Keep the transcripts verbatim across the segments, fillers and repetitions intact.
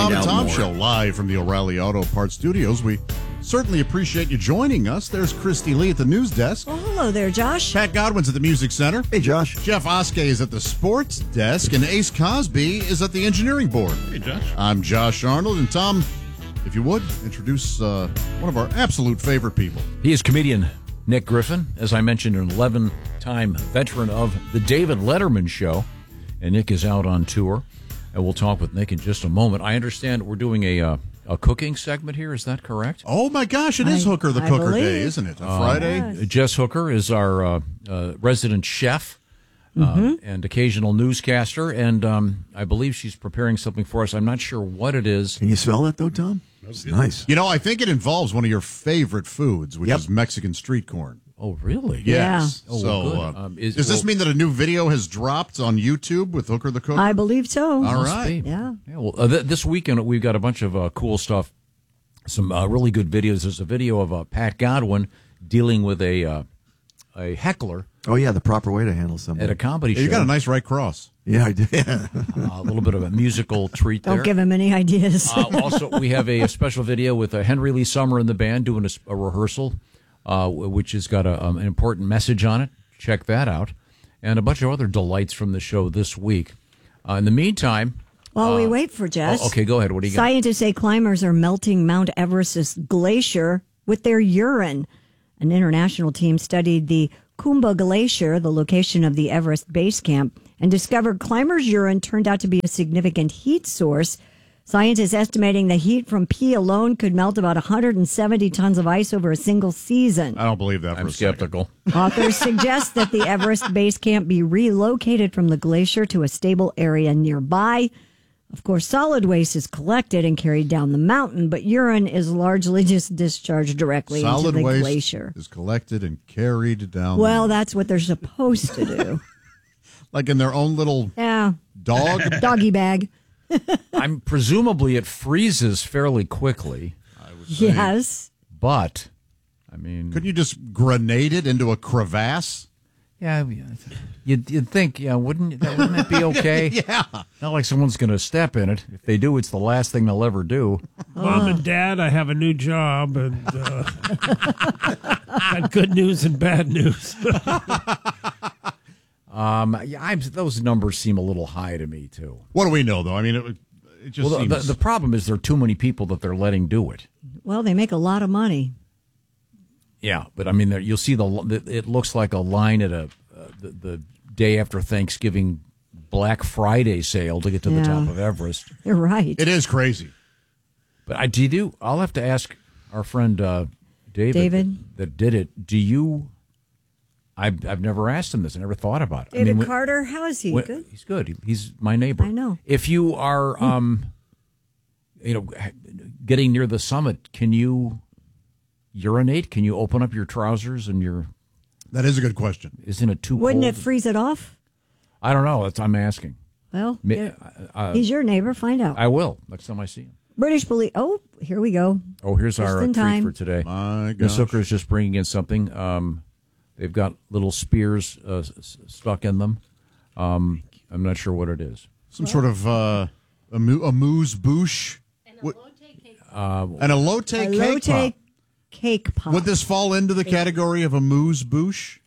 Bob and out Tom more. Show, live from the O'Reilly Auto Parts Studios. We certainly appreciate you joining us. There's Christy Lee at the news desk. Well, hello there, Josh. Pat Godwin's at the Music Center. Hey, Josh. Jeff Oskey is at the sports desk, and Ace Cosby is at the engineering board. Hey, Josh. I'm Josh Arnold, and Tom, if you would, introduce uh, one of our absolute favorite people. He is comedian Nick Griffin, as I mentioned, an eleven-time veteran of the David Letterman Show, and Nick is out on tour, and we'll talk with Nick in just a moment. I understand we're doing a uh, a cooking segment here. Is that correct? Oh, my gosh, it is I- Hooker the I Cooker believe. Day, isn't it? On Uh, Friday? Yes. Jess Hooker is our uh, uh, resident chef uh, Mm-hmm. and occasional newscaster, and um, I believe she's preparing something for us. I'm not sure what it is. Can you smell that, though, Tom? It's nice. You know, I think it involves one of your favorite foods, which Yep. is Mexican street corn. Oh, really? Yes. Yeah. Oh, so, well, good. uh, Um, is- does this well- mean that a new video has dropped on YouTube with Hooker the Cooker? I believe so. All Must right. be. Yeah. Yeah. Well, uh, th- this weekend we've got a bunch of uh, cool stuff. Some uh, really good videos. There's a video of uh, Pat Godwin dealing with a uh, a heckler Oh, yeah, the proper way to handle something. at a comedy Yeah, show. you got a nice right cross. Yeah, I did. uh, a little bit of a musical treat Don't there. give him any ideas. uh, also, we have a, a special video with uh, Henry Lee Summer and the band doing a, s- a rehearsal, uh, which has got a, um, an important message on it. Check that out. And a bunch of other delights from the show this week. Uh, in the meantime... While we uh, wait for Jess. oh, okay, go ahead. What do you got? Scientists say climbers are melting Mount Everest's glacier with their urine. An international team studied the Kumba Glacier, the location of the Everest base camp, and discovered climbers' urine turned out to be a significant heat source. Scientists estimating the heat from pee alone could melt about one hundred seventy tons of ice over a single season. I don't believe that for I'm a second. skeptical. Authors suggest that the Everest base camp be relocated from the glacier to a stable area nearby. Of course, solid waste is collected and carried down the mountain, but urine is largely just discharged directly Solid into the waste glacier. is collected and carried down. Well, the- that's what they're supposed to do. like in their own little Yeah, dog. doggy bag. I'm presumably it freezes fairly quickly, Yes. but I mean, Couldn't you just grenade it into a crevasse? yeah, you'd, you'd think, yeah, wouldn't that wouldn't that be okay? Yeah. Not like someone's going to step in it. If they do, it's the last thing they'll ever do. Mom and Dad, I have a new job, and uh, got good news and bad news. Um, yeah, I'm, those numbers seem a little high to me too. What do we know, though? I mean, it, it just Well, the, seems... the, the problem is there are too many people that they're letting do it. Well, they make a lot of money. Yeah, but I mean, there, you'll see the it looks like a line at a uh, the, the day after Thanksgiving Black Friday sale to get to the Yeah. top of Everest. You're right. it is crazy. But I do you do. I'll have to ask our friend uh, David, David? That, that did it. Do you? I've I've never asked him this. I never thought about it. David I mean, when- Carter, how is he? when- Good. He's good. He- He's my neighbor. I know. If you are, um, you know, getting near the summit, can you urinate? Can you open up your trousers and your? That is a good question. Isn't it too Wouldn't cold? it freeze it off? I don't know. That's I'm asking. Well, Ma- yeah. uh, he's your neighbor. Find out. I will next time I see him. British police. Oh, here we go. Oh, here's Just our uh, in treat time. for today. My Miss gosh. Hooker is just bringing in something. Um, they've got little spears uh, s- s- stuck in them. Um, I'm not sure what it is. Some sort of uh, a, mo- a moose bouche. Would- Uh, An elote A cake Lotte pop. cake pop. Would this fall into the category of a moose bouche?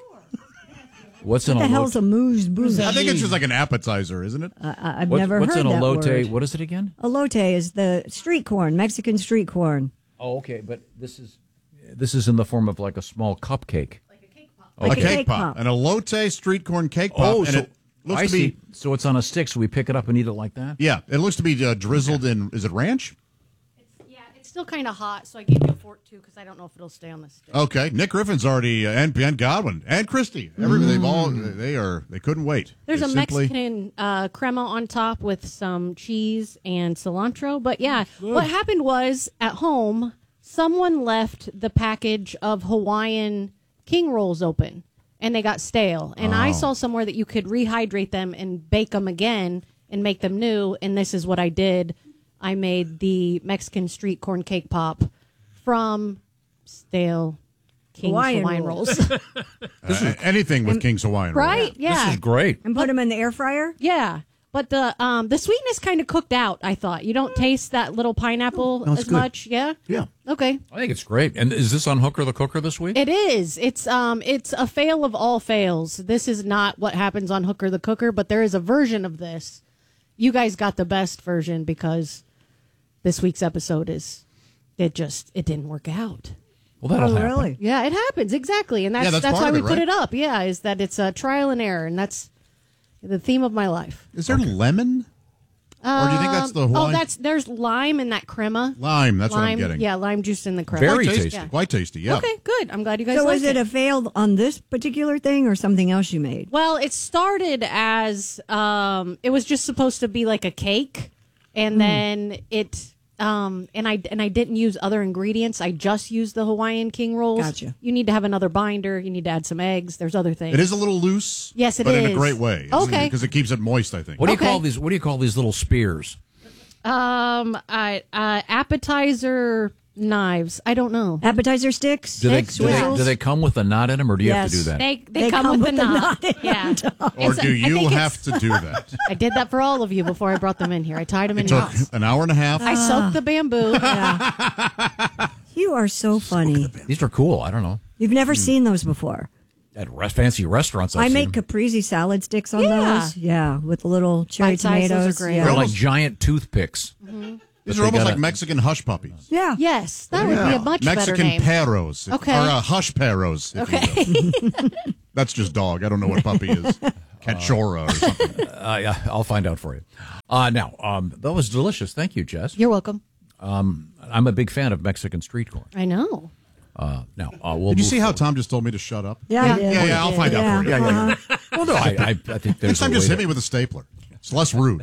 what's what an the hell's elote? a moose bouche? I think it's just like an appetizer, isn't it? I, I've What's, never what's heard an that elote? word. What is it again? Elote is the street corn, Mexican street corn. Oh, okay, but this is this is in the form of like a small cupcake. a Like a cake, cake pop. pop. An elote street corn cake pop. Oh, and so it looks I to be see. So it's on a stick, so we pick it up and eat it like that. yeah, it looks to be uh, drizzled in. Is it ranch? Yeah, it's still kind of hot, so I gave you a fork too because I don't know if it'll stay on the stick. Okay, Nick Griffin's already uh, and and Godwin and Christy. Everybody, they've all they are they couldn't wait. There's They a simply- Mexican uh, crema on top with some cheese and cilantro. But yeah, what happened was at home, someone left the package of Hawaiian king rolls open and they got stale. And I saw somewhere that you could rehydrate them and bake them again and make them new. And this is what I did. I made the Mexican street corn cake pop from stale King's Hawaiian Hawaiian, rolls. rolls. Uh, anything with King's Hawaiian rolls. Right? Yeah. This is great. And put them in the air fryer? Yeah. but the um the sweetness kind of cooked out. I thought you don't taste that little pineapple No, it's as good. much. Yeah. Yeah. Okay. I think it's great. And is this on Hooker the Cooker this week? It is. It's um. It's a fail of all fails. This is not what happens on Hooker the Cooker, but there is a version of this. You guys got the best version because this week's episode is. It just it didn't work out. Well, that'll Oh, happen. really? Yeah, it happens exactly, and that's Yeah, that's that's, part why of we it, put right? it up. Yeah, is that it's a trial and error, and that's the theme of my life. Is there lemon? Or do you think that's the Um, Hawaiian? Oh, that's there's lime in that crema. lime. That's lime, what I'm getting. Yeah, lime juice in the crema. Very Quite tasty. Yeah. Quite tasty, yeah. Okay, good. I'm glad you guys So liked was it a fail on this particular thing or something else you made? Well, it started as um, it was just supposed to be like a cake, and then it um, and I and I didn't use other ingredients. I just used the Hawaiian King rolls. Gotcha. You need to have another binder. You need to add some eggs. There's other things. It is a little loose. Yes, it but in is. a great way. Okay. Because it keeps it moist, I think. What do you Okay. call these? What do you call these little spears? Um, I uh, appetizer knives. I don't know. Appetizer sticks? Do they, sticks, do they whistles? do they come with a knot in them, or do you have to Yes. do that? They they, They come, come with, with the the knot. knot in Yeah. Or It's a- do I you think have it's- to do that? I did that for all of you before I brought them in here. I tied them in It took knots. an hour and a half. I soaked the bamboo. You are so funny. These are cool. I don't know. You've never seen those before. At rest, fancy restaurants, I've I seen make them. caprese salad sticks on Yeah. those. Yeah, with little cherry Bite sizes are tomatoes. great. Yeah. They're like almost- giant toothpicks. These they are almost gotta- like Mexican hush puppies. yeah. Yes, that would be a much better Mexican name. perros. if- Okay. Or uh, hush perros. if Okay. you will. That's just dog. I don't know what puppy is. Cachorra or something. Uh, yeah, I'll find out for you. Uh, now, um, that was delicious. Thank you, Jess. You're welcome. I'm a big fan of Mexican street corn. I know. Uh, now, uh, we'll Did you move see how forward. Tom just told me to shut up? Yeah, I Yeah. did. Yeah, yeah, I'll find out Yeah. for you. Yeah, yeah, yeah. Well, no, I, I, I think Next there's time, a just way hit to- me with a stapler. It's less rude.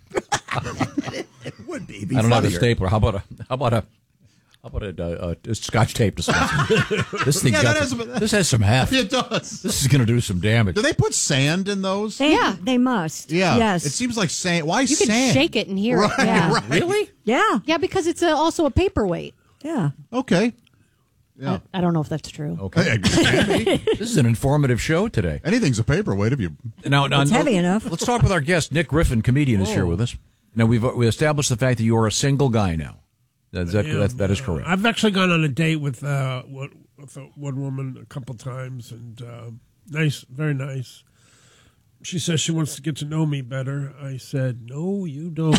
It would be. I don't have a stapler. How about a how about a how about a, uh, a scotch tape dispenser? This thing Yeah, got that some- has- this has some heft. It does. This is going to do some damage. Do they put sand in those? They, Yeah. They must. Yeah. Yes. It seems like sand. Why You can sand? shake it and hear Right, it. Yeah. right. Really? yeah. Yeah, because it's a, also a paperweight. Yeah. Okay. Yeah. I don't know if that's true. Okay. Hey, it can be. This is an informative show today. Anything's a paperweight if you. Now, now It's heavy enough. Let's talk with our guest, Nick Griffin, comedian, is here with us. Now we've we established the fact that you are a single guy now. That's, that, Yeah, that, that is uh, correct. I've actually gone on a date with uh, with, with a, one woman a couple times, and uh, nice, very nice. She says she wants to get to know me better. I said, "No, you don't."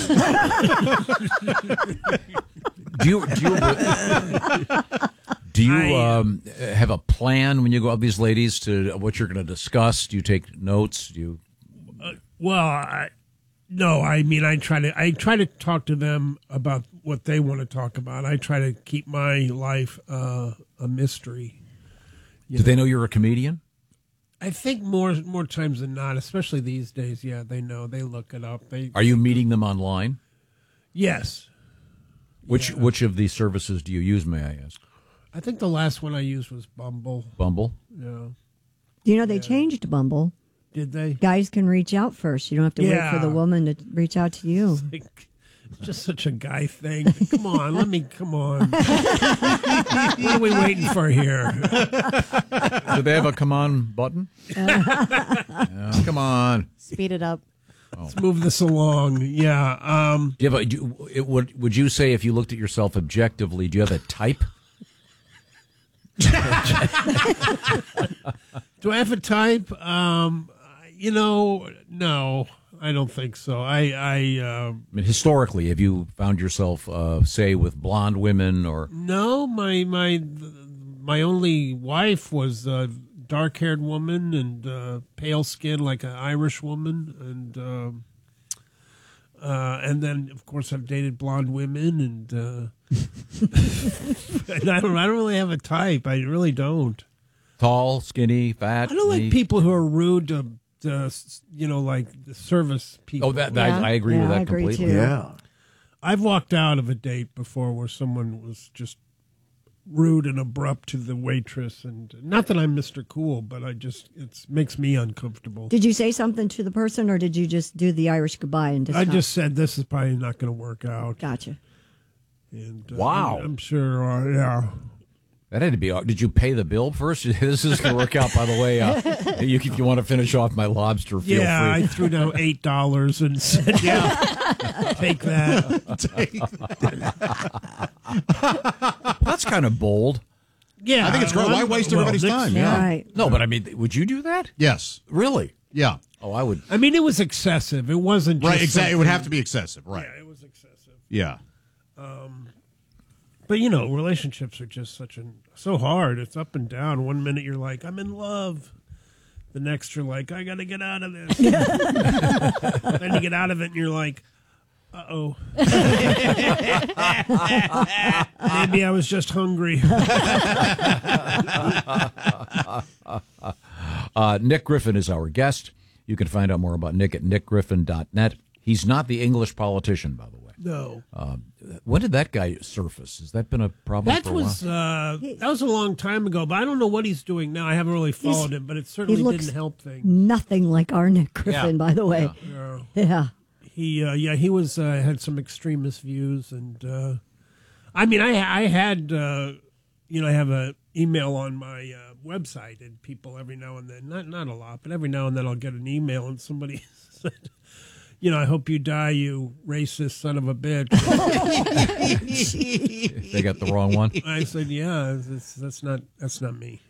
Do you do you, do you I- um, have a plan when you go out with these ladies to what you're going to discuss? Do you take notes? Do you? Well, I, no, I mean, I try to I try to talk to them about what they want to talk about. I try to keep my life uh, a mystery. Do they know you're a comedian? I think more more times than not, especially these days. Yeah, they know. They look it up. They Are you meeting them online? yes. Which which of these services do you use? May I ask? I think the last one I used was Bumble. Bumble. Yeah. Do you know they changed Bumble? Did they? Guys can reach out first. You don't have to wait for Yeah. the woman to reach out to you. Like, it's just such a guy thing. Come on, let me. Come on. What are we waiting for here? Do they have a come on button? Yeah, come on. Speed it up. Let's move this along. Yeah. Um, Do you have a? Do you, it, would would you say if you looked at yourself objectively, do you have a type? do I have a type? Um, you know, no, I don't think so. I, I, uh, I mean, historically, have you found yourself, uh, say, with blonde women or? no, my my my only wife was a dark-haired woman and uh, pale skin, like an Irish woman, and um uh, and then of course I've dated blonde women, and, uh, and I don't I don't really have a type. I really don't. Tall, skinny, fat. I don't like neat? people who are rude to, to you know, like the service people. Oh, that, that Yeah. I, I agree Yeah, with that I agree, completely. too. Yeah. I've walked out of a date before where someone was just rude and abrupt to the waitress, and not that I'm Mister Cool, but I just it makes me uncomfortable. Did you say something to the person, or did you just do the Irish goodbye and I discuss? just said this is probably not going to work out. Gotcha. And, uh, Wow. I'm, I'm sure. Uh, yeah. That had to be. Did you pay the bill first? This is going to work out, by the way. Uh, you, if you want to finish off my lobster, feel yeah, free. I threw down eight dollars and said, "Yeah, take that." Take that. That's kind of bold. Yeah, I think it's great. Why waste well, everybody's Nick's- time? Yeah. Yeah. Right. No, but I mean, would you do that? Yes. Really? Yeah. Oh, I would. I mean, it was excessive. It wasn't just Right. Exactly. It would something- have to be excessive. Right. Yeah, it was excessive. Yeah. But you know, relationships are just such an so hard. It's up and down. One minute you're like, I'm in love. The next you're like, I got to get out of this. Then you get out of it and you're like, uh oh. Maybe I was just hungry. Uh, Nick Griffin is our guest. You can find out more about Nick at nick griffin dot net. He's not the English politician, by the way. No. When did that guy surface? Has that been a problem That for a was while? uh, that was a long time ago, but I don't know what he's doing now. I haven't really followed him, but it certainly looks- didn't help things. Nothing like our Nick Griffin, Yeah. by the way. Yeah. Yeah. He, uh, yeah, he was uh, had some extremist views, and uh, I mean, I, I had, uh, you know, I have a email on my uh, website, and people every now and then, not not a lot, but every now and then, I'll get an email, and somebody said, you know, I hope you die, you racist son of a bitch. They got the wrong one. I said, yeah, that's, that's not that's not me.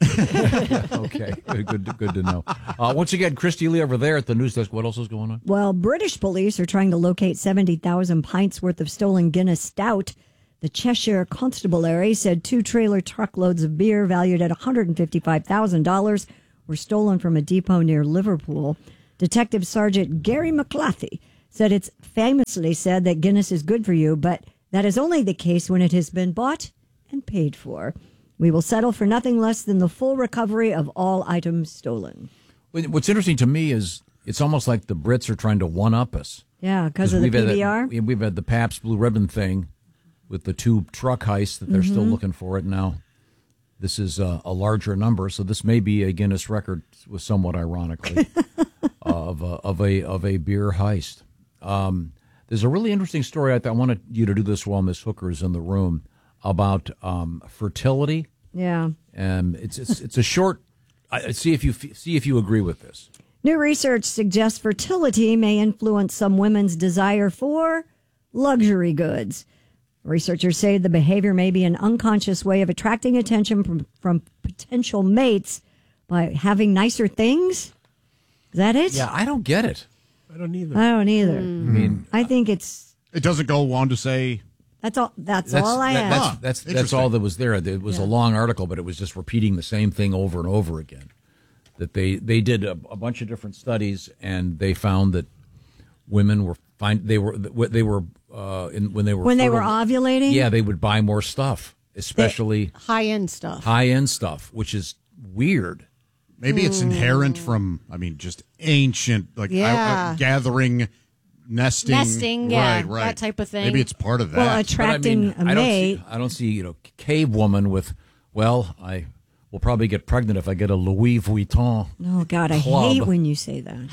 Okay, good, good, good to know. Uh, once again, Christy Lee over there at the news desk. What else is going on? Well, British police are trying to locate seventy thousand pints worth of stolen Guinness Stout. The Cheshire Constabulary said two trailer truckloads of beer valued at one hundred fifty-five thousand dollars were stolen from a depot near Liverpool. Detective Sergeant Gary McClathy said it's famously said that Guinness is good for you, but that is only the case when it has been bought and paid for. We will settle for nothing less than the full recovery of all items stolen. What's interesting to me is it's almost like the Brits are trying to one-up us. Yeah, because of the we've P had B R. that- we've had the Pabst Blue Ribbon thing with the two truck heists that they're still looking for it now. This is a, a larger number, so this may be a Guinness record, with somewhat ironically, of a, of a of a beer heist. Um, there's a really interesting story. I, th- I wanted you to do this while Miss Hooker is in the room about um, fertility. Yeah. Um, it's it's it's a short. I, see if you f- see if you agree with this. New research suggests fertility may influence some women's desire for luxury goods. Researchers say the behavior may be an unconscious way of attracting attention from, from potential mates by having nicer things. Is that it? Yeah, I don't get it. I don't either. I don't either. I mean, I think it's It doesn't go on to say. that's all. That's, that's all I that- have. that's Huh, that's, that's interesting. all that was there. It was a long article, but it was just repeating the same thing over and over again. That they they did a, a bunch of different studies, and they found that women were fine. They were they were uh, in, when they were When they were fertile- ovulating? Yeah, they would buy more stuff, especially High end stuff. high end stuff, which is weird. Maybe it's inherent from, I mean, just ancient, like Yeah. uh, uh, gathering, nesting. Nesting, yeah, right, right. that type of thing. Maybe it's part of that. Well, But I attracting mean, a I don't mate. see, I don't see, you know, cave woman with, well, I will probably get pregnant if I get a Louis Vuitton. Oh God, I Club. hate when you say that.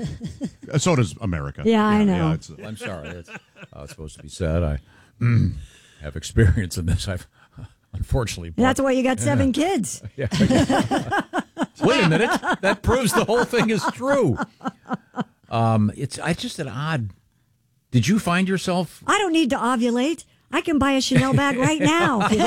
Uh, so does America. Yeah, I know. it's, I'm sorry, that's how it's supposed to be said. I mm, have experience in this. I've unfortunately. bought- That's why you got seven kids. Yeah. Wait a minute, that proves the whole thing is true. Um, it's I just an odd. Did you find yourself? I don't need to ovulate. I can buy a Chanel bag right now if you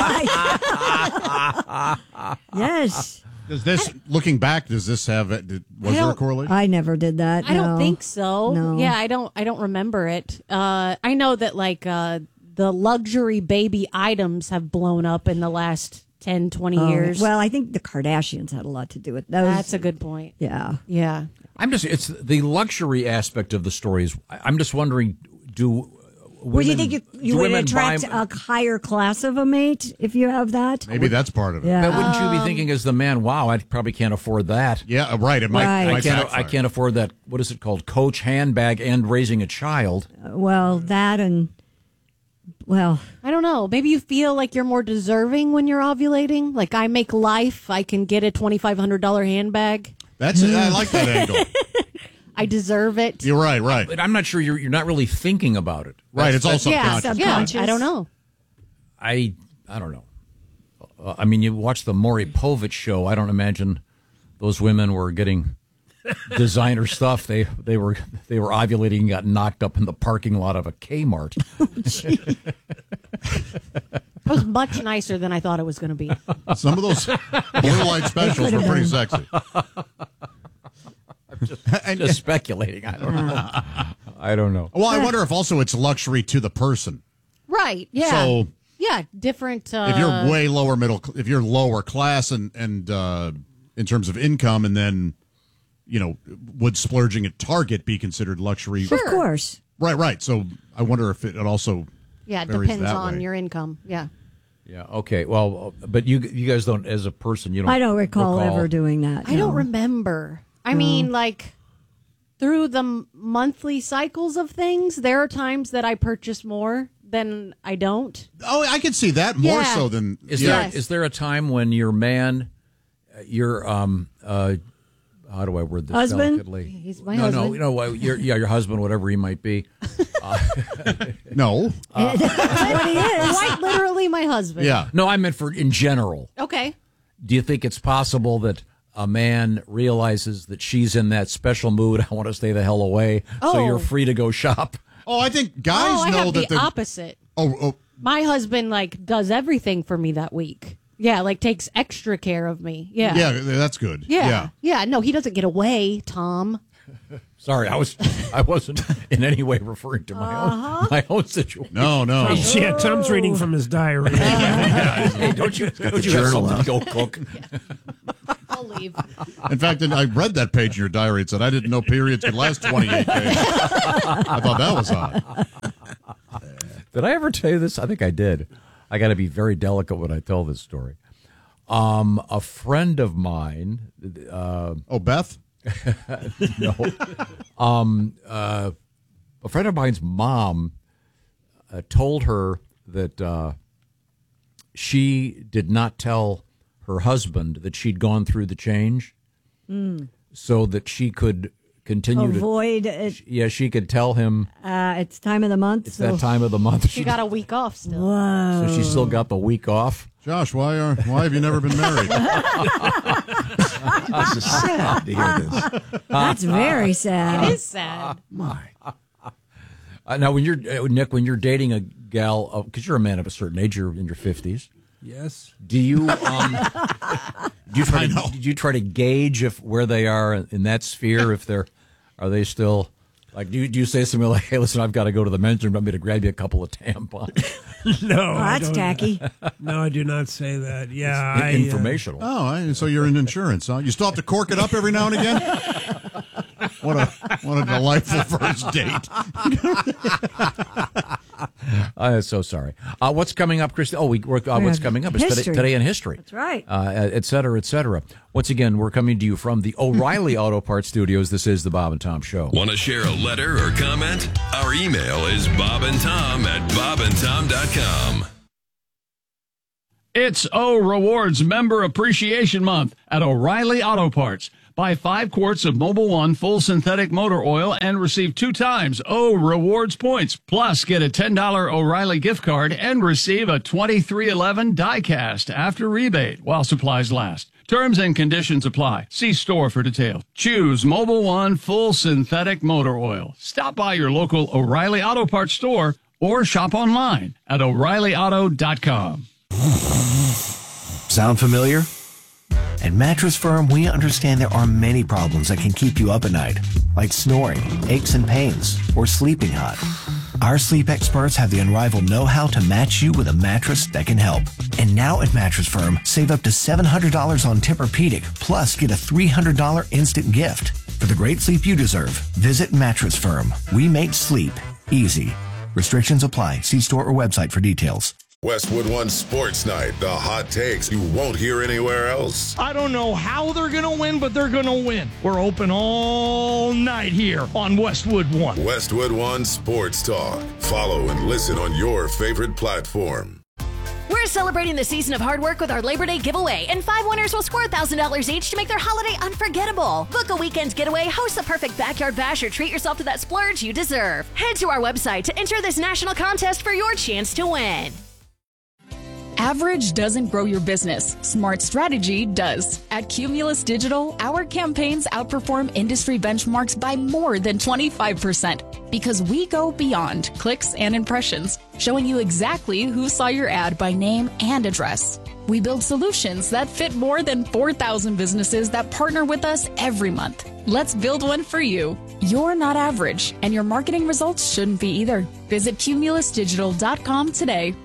like. Yes. does this, looking back, does this have, a- did, was I there a don't- correlation? I never did that. I don't no. think so. No. Yeah, I don't. I don't remember it. Uh, I know that like uh, the luxury baby items have blown up in the last ten, twenty Oh, years. Well, I think the Kardashians had a lot to do with those. that's a good point. Yeah. Yeah. I'm just. It's the luxury aspect of the story. Is I- I'm just wondering. Do Well, do you women- think you, do you would women buy- attract a higher class of a mate if you have that? Maybe that's part of it. Yeah. But wouldn't you be thinking as the man? Wow, I probably can't afford that. Yeah, uh, right. It might, Right. it I might can't. backfire. I can't afford that. What is it called? Coach handbag and raising a child. Well, that and well, I don't know. Maybe you feel like you're more deserving when you're ovulating. Like I make life. I can get a twenty-five hundred dollars handbag. That's it. I like that angle. I deserve it. You're right, right. But I'm not sure you're. You're not really thinking about it. Right, That's- it's all that's- yeah, subconscious. yeah. Subconscious. I don't know. I. I don't know. uh, I mean, you watch the Maury Povich show. I don't imagine those women were getting designer stuff. They they were they were ovulating and got knocked up in the parking lot of a Kmart. It was much nicer than I thought it was going to be. Some of those blue light specials were pretty sexy. I'm just, just speculating. I don't know. I don't know. Well, I wonder if also it's luxury to the person. Right. Yeah. So yeah, different. Uh, if you're way lower middle, if you're lower class and and uh, in terms of income, and then you know, would splurging at Target be considered luxury? Of course. Right. Right. So I wonder if it also. Yeah, it varies depends that on way. your income. Yeah. Yeah. Okay. Well, but you you guys don't, as a person, you don't. I don't recall, recall. ever doing that. I no. don't remember. I mean, like, through the m- monthly cycles of things, there are times that I purchase more than I don't. Oh, I can see that more Yeah. so than. Is yeah. there Yes. is there a time when your man, uh, your um uh, how do I word this Husband? delicately? He's my no, husband. No, you know, uh, your yeah, your husband, whatever he might be. No. That's what he is. Quite literally my husband. Yeah. No, I meant for in general. Okay. Do you think it's possible that a man realizes that she's in that special mood? I want to stay the hell away, so Oh. you're free to go shop. Oh, I think guys oh, I know have that the the opposite. Oh, oh, My husband, like, does everything for me that week. Yeah, like, takes extra care of me. Yeah. yeah, that's good. Yeah. Yeah. Yeah. No, he doesn't get away, Tom. Sorry, I was I wasn't in any way referring to my Uh-huh. own my own situation. No, no. Yeah, Tom's reading from his diary. Hey, don't you don't you have journal something out. to go cook? I'll leave. In fact, I read that page in your diary. It said, I didn't know periods could last twenty-eight days. I thought that was odd. Did I ever tell you this? I think I did. I got to be very delicate when I tell this story. Um, a friend of mine, uh, Oh, Beth? no, um, uh, a friend of mine's mom uh, told her that uh, she did not tell her husband that she'd gone through the change, Mm. so that she could continue to. Avoid it. Yeah, she could tell him Uh, it's time of the month. it's so. that time of the month. She got a week off still. Whoa. so she still got the week off. Josh, why are why have you never been married? This is sad to hear this. That's very sad. It is sad. My. Uh, now, when you're uh, Nick, when you're dating a gal, because you're a man of a certain age, you're in your fifties. Yes. Do you um, do you try to, did you try to gauge if where they are in that sphere? If they're are they still like? Do you, do you say something like, "Hey, listen, I've got to go to the men's room. I'm going to grab you a couple of tampons." No. Oh, I that's don't- tacky. No, I do not say that. Yeah. I, uh, Informational. Oh, I, so you're in insurance, huh? You still have to cork it up every now and again? What a what a delightful first date. I'm so sorry. Uh, what's coming up, Christy? Oh, we, we're, uh, what's coming up is today, History. today in history. That's right. Uh, et cetera, et cetera. Once again, we're coming to you from the O'Reilly Auto Parts Studios. This is the Bob and Tom Show. Want to share a letter or comment? Our email is bobandtom at bobandtom dot com. It's O Rewards Member Appreciation Month at O'Reilly Auto Parts. Buy five quarts of Mobil One full synthetic motor oil and receive two times O Rewards points. Plus, get a ten dollars O'Reilly gift card and receive a twenty-three eleven die-cast after rebate while supplies last. Terms and conditions apply. See store for details. Choose Mobil One full synthetic motor oil. Stop by your local O'Reilly Auto Parts store or shop online at O'Reilly Auto dot com. Sound familiar? At Mattress Firm, we understand there are many problems that can keep you up at night, like snoring, aches and pains, or sleeping hot. Our sleep experts have the unrivaled know-how to match you with a mattress that can help. And now at Mattress Firm, save up to seven hundred dollars on Tempur-Pedic, plus get a three hundred dollars instant gift. For the great sleep you deserve, visit Mattress Firm. We make sleep easy. Restrictions apply. See store or website for details. Westwood One Sports Night, the hot takes you won't hear anywhere else. I don't know how they're going to win, but they're going to win. We're open all night here on Westwood One. Westwood One Sports Talk. Follow and listen on your favorite platform. We're celebrating the season of hard work with our Labor Day giveaway, and five winners will score one thousand dollars each to make their holiday unforgettable. Book a weekend getaway, host the perfect backyard bash, or treat yourself to that splurge you deserve. Head to our website to enter this national contest for your chance to win. Average doesn't grow your business. Smart strategy does. At Cumulus Digital, our campaigns outperform industry benchmarks by more than twenty-five percent because we go beyond clicks and impressions, showing you exactly who saw your ad by name and address. We build solutions that fit more than four thousand businesses that partner with us every month. Let's build one for you. You're not average, and your marketing results shouldn't be either. Visit cumulus digital dot com today.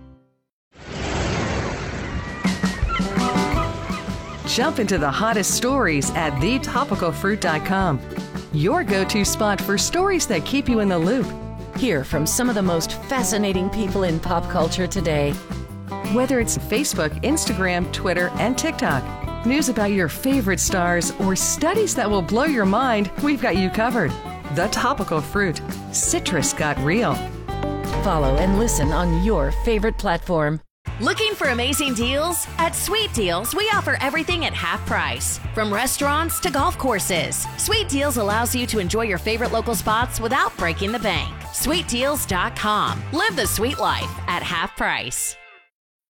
Jump into the hottest stories at the topical fruit dot com. Your go-to spot for stories that keep you in the loop. Hear from some of the most fascinating people in pop culture today. Whether it's Facebook, Instagram, Twitter, and TikTok, news about your favorite stars, or studies that will blow your mind, we've got you covered. The Topical Fruit. Citrus got real. Follow and listen on your favorite platform. Looking for amazing deals? At Sweet Deals, we offer everything at half price. From restaurants to golf courses, Sweet Deals allows you to enjoy your favorite local spots without breaking the bank. sweet deals dot com. Live the sweet life at half price.